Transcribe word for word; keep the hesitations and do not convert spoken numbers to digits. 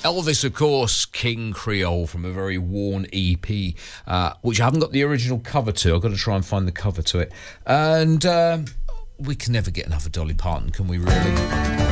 Elvis, of course, King Creole from a very worn E P, uh, which I haven't got the original cover to. I've got to try and find the cover to it. And uh, we can never get enough of Dolly Parton, can we really?